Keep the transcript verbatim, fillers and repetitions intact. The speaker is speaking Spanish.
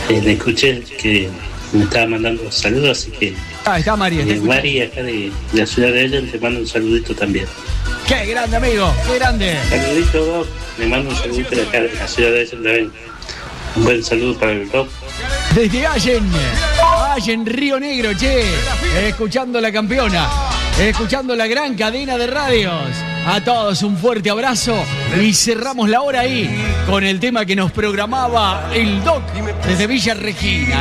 Eh, le escuché que me estaba mandando saludos, así que... Ah, está María. Eh, Mari, acá de, de la ciudad de ella, te mando un saludito también. ¡Qué grande, amigo! ¡Qué grande! Saludito, Doc. Le mando un saludito de acá de la ciudad de ella también. Un buen saludo para el Doc. Desde Allen, Allen, Río Negro, che. Escuchando la campeona. Escuchando la gran cadena de radios. A todos un fuerte abrazo. Y cerramos la hora ahí con el tema que nos programaba el Doc desde Villa Regina.